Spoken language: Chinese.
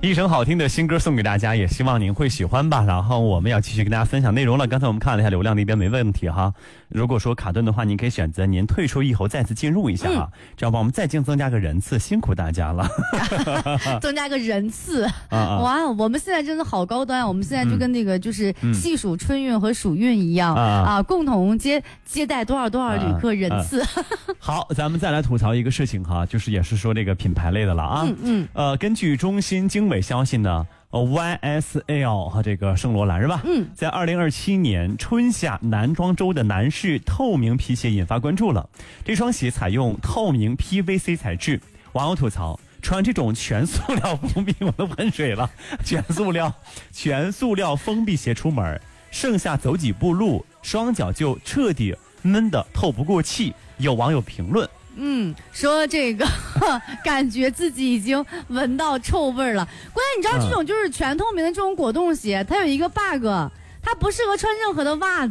一首好听的新歌送给大家，也希望您会喜欢吧。然后我们要继续跟大家分享内容了。刚才我们看了一下流量那边没问题哈。如果说卡顿的话，您可以选择您退出以后再次进入一下哈，这样吧，我们再增加个人次，辛苦大家了。 增加个人次哇，我们现在真的好高端啊！我们现在就跟那个就是细数春运和暑运一样共同接待多少旅客人次。 好，咱们再来吐槽一个事情哈，就是也是说这个品牌类的了啊。根据中新经纬消息呢，YSL 和这个圣罗兰是吧？在2027年春夏男装周的男士透明皮鞋引发关注了。这双鞋采用透明 PVC 材质，网友吐槽穿这种全塑料封闭，我都喷水了，全塑料封闭鞋出门，剩下走几步路，双脚就彻底闷得透不过气。有网友评论。 说这个感觉自己已经闻到臭味了。关键你知道这种就是全透明的这种果冻鞋，它有一个 bug，它不适合穿任何的袜子。